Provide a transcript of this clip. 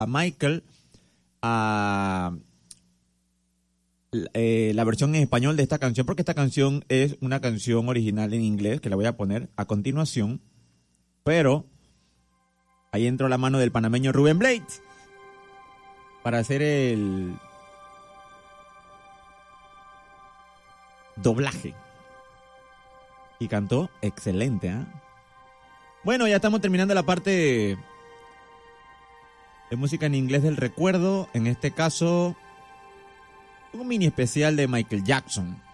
a Michael a la versión en español de esta canción, porque esta canción es una canción original en inglés que la voy a poner a continuación, pero ahí entró la mano del panameño Rubén Blades para hacer el doblaje y cantó excelente, ¿eh? Bueno, ya estamos terminando la parte de música en inglés del recuerdo. En este caso, un mini especial de Michael Jackson.